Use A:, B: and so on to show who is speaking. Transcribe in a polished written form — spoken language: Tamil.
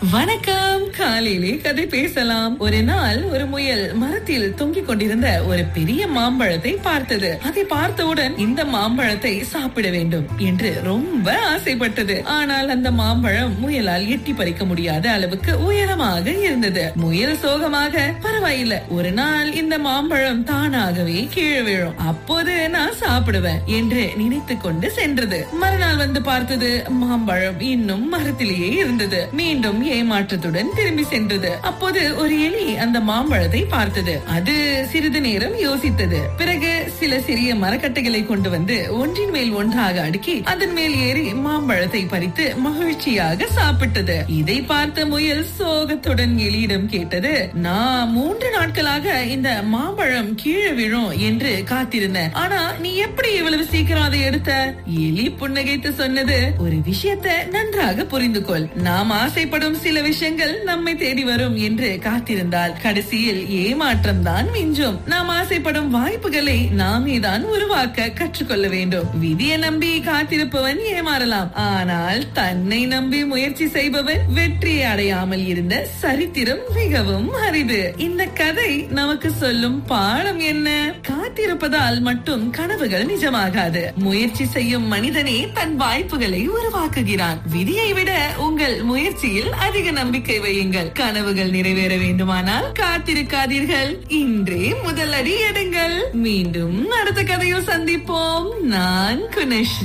A: வணக்கம். காலையிலே கதை பேசலாம். ஒரு நாள் ஒரு முயல் மரத்தில் தொங்கிக் கொண்டிருந்த ஒரு பெரிய மாம்பழத்தை பார்த்தது. அதை பார்த்தவுடன் இந்த மாம்பழத்தை சாப்பிட வேண்டும் என்று ரொம்ப ஆசைப்பட்டது. ஆனால் அந்த மாம்பழம் முயலால் எட்டி பறிக்க முடியாத அளவுக்கு உயரமாக இருந்தது. முயல் சோகமாக, பரவாயில்லை, ஒரு நாள் இந்த மாம்பழம் தானாகவே கீழே விழும், அப்போது நான் சாப்பிடுவேன் என்று நினைத்து கொண்டு சென்றது. மறுநாள் வந்து பார்த்தது, மாம்பழம் இன்னும் மரத்திலேயே இருந்தது. மீண்டும் ஏமாற்றத்துடன் திரும்பி சென்றது. அப்போது ஒரு எலி அந்த மாம்பழத்தை பார்த்தது. அது சிறிது நேரம் யோசித்தது. பிறகு சில சிறிய மரக்கட்டைகளை கொண்டு வந்து ஒன்றின் மேல் ஒன்றாக அடுக்கி அதன் மேல் ஏறி மாம்பழத்தை பறித்து மகிழ்ச்சியாக சாப்பிட்டது. இதை பார்த்த முயல் சோகத்துடன் எலியிடம் கேட்டது, நான் 3 நாட்களாக இந்த மாம்பழம் கீழே விழும் என்று காத்திருந்தேன். ஆனா நீ எப்படி இவ்வளவு சீக்கிரம் அதை எடுத்த? எலி புன்னகைத்து சொன்னது, ஒரு விஷயத்தை நன்றாக புரிந்து கொள். நாம் ஆசைப்படும் சில விஷயங்கள் நம்மை தேடி வரும் என்று காத்திருந்தால் கடைசியில் ஏமாற்றம் தான் மிஞ்சும். நாம் ஆசைப்படும் வாய்ப்புகளை நாமே தான் உருவாக்க கற்றுக்கொள்ள வேண்டும். விதியை நம்பி காத்திருப்பவன் ஏமாறலாம், ஆனால் தன்னை நம்பி முயற்சி செய்பவன் வெற்றியை அடையாமல் இருந்த சரித்திரம் மிகவும் அரிது. இந்த கதை நமக்கு சொல்லும் பாடம் என்ன? காத்திருப்பதால் மட்டும் கனவுகள் நிஜமாகாது. முயற்சி செய்யும் மனிதனே தன் வாய்ப்புகளை உருவாக்குகிறான். விதியை விட உங்கள் முயற்சியில் அதிக நம்பிக்கை வையுங்கள். கனவுகள் நிறைவேற வேண்டுமானால் காத்திருக்காதீர்கள், இன்றே முதல் அடி எடுங்கள். மீண்டும் அடுத்த கதையில் சந்திப்போம். நான் குணேஷ்.